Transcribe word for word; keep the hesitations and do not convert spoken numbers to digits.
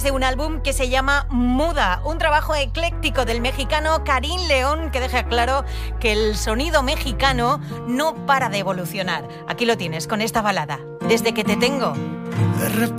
de un álbum que se llama Muda, un trabajo ecléctico del mexicano Karim León que deja claro que el sonido mexicano no para de evolucionar. Aquí lo tienes con esta balada, Desde que te tengo. De repente